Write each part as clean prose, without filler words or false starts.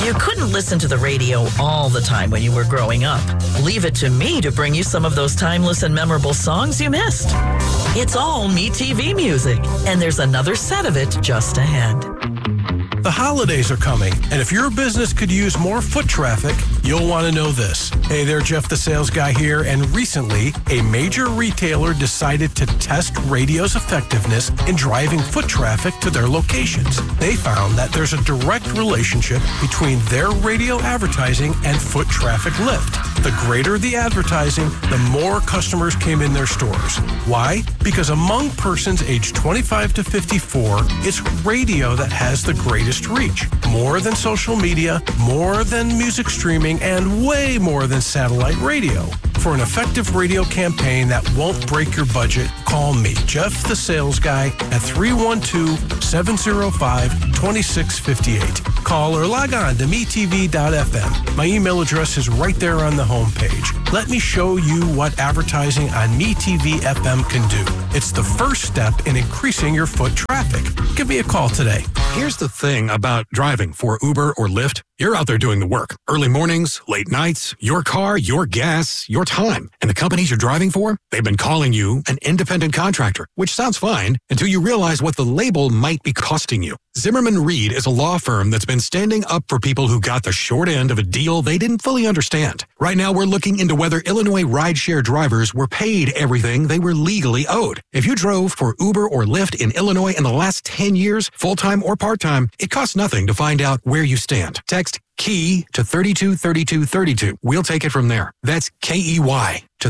You couldn't listen to the radio all the time when you were growing up. Leave it to me to bring you some of those timeless and memorable songs you missed. It's all MeTV music, and there's another set of it just ahead. The holidays are coming, and if your business could use more foot traffic, you'll want to know this. Hey there, Jeff the Sales Guy here, and recently, a major retailer decided to test radio's effectiveness in driving foot traffic to their locations. They found that there's a direct relationship between their radio advertising and foot traffic lift. The greater the advertising, the more customers came in their stores. Why? Because among persons aged 25 to 54, it's radio that has the greatest reach. More than social media, more than music streaming, and way more than satellite radio. For an effective radio campaign that won't break your budget, call me, Jeff the Sales Guy, at 312-705-2658. Call or log on to metv.fm. My email address is right there on the homepage. Let me show you what advertising on MeTV FM can do. It's the first step in increasing your foot traffic. Give me a call today. Here's the thing about driving for Uber or Lyft. You're out there doing the work. Early mornings, late nights, your car, your gas, your time. And the companies you're driving for, they've been calling you an independent contractor, which sounds fine until you realize what the label might be costing you. Zimmerman Reed is a law firm that's been standing up for people who got the short end of a deal they didn't fully understand. Right now, we're looking into whether Illinois rideshare drivers were paid everything they were legally owed. If you drove for Uber or Lyft in Illinois in the last 10 years, full-time or part-time, it costs nothing to find out where you stand. Text KEY to 323232. We'll take it from there. That's KEY to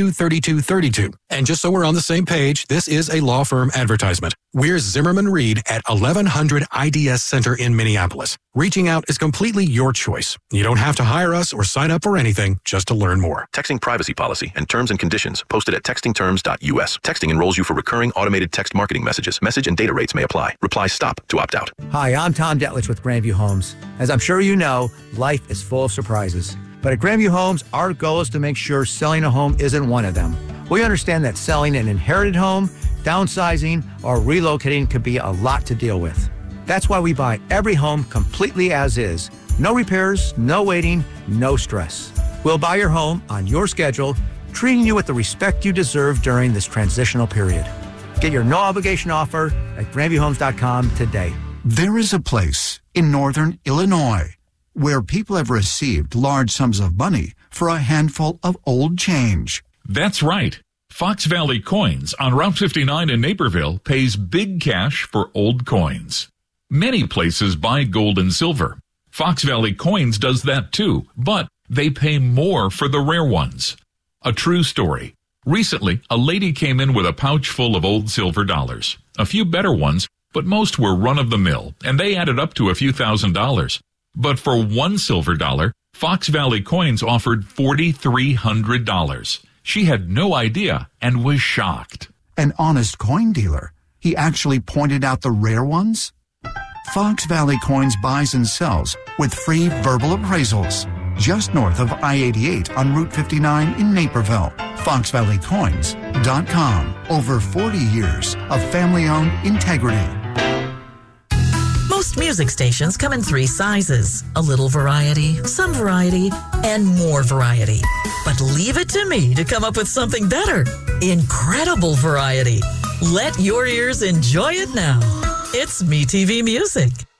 323232. And just so we're on the same page, this is a law firm advertisement. We're Zimmerman Reed at 1100 IDS Center in Minneapolis. Reaching out is completely your choice. You don't have to hire us or sign up for anything just to learn more. Texting privacy policy and terms and conditions posted at textingterms.us. Texting enrolls you for recurring automated text marketing messages. Message and data rates may apply. Reply STOP to opt out. Hi, I'm Tom Detlich with Grandview Homes. As I'm sure you know, life is full of surprises. But at Grandview Homes, our goal is to make sure selling a home isn't one of them. We understand that selling an inherited home, downsizing, or relocating could be a lot to deal with. That's why we buy every home completely as is. No repairs, no waiting, no stress. We'll buy your home on your schedule, treating you with the respect you deserve during this transitional period. Get your no-obligation offer at GrandviewHomes.com today. There is a place in northern Illinois where people have received large sums of money for a handful of old change. That's right. Fox Valley Coins on Route 59 in Naperville pays big cash for old coins. Many places buy gold and silver. Fox Valley Coins does that too, but they pay more for the rare ones. A true story. Recently, a lady came in with a pouch full of old silver dollars. A few better ones, but most were run-of-the-mill, and they added up to a few $1,000s. But for one silver dollar, Fox Valley Coins offered $4,300. She had no idea and was shocked. An honest coin dealer. He actually pointed out the rare ones. Fox Valley Coins buys and sells with free verbal appraisals. Just north of I-88 on Route 59 in Naperville. FoxValleyCoins.com. Over 40 years of family-owned integrity. Most music stations come in 3 sizes. A little variety, some variety, and more variety. But leave it to me to come up with something better. Incredible variety. Let your ears enjoy it now. It's MeTV Music.